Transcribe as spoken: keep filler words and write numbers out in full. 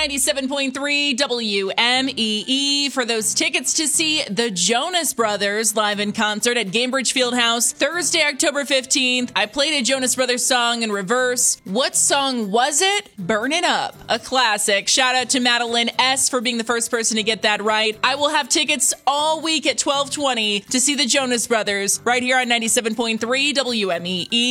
ninety-seven point three W M E E for those tickets to see the Jonas Brothers live in concert at Gainbridge Fieldhouse Thursday, October fifteenth. I played a Jonas Brothers song in reverse. What song was it? Burn It Up, a classic. Shout out to Madeline S. for being the first person to get that right. I will have tickets all week at twelve twenty to see the Jonas Brothers right here on ninety-seven point three W M E E.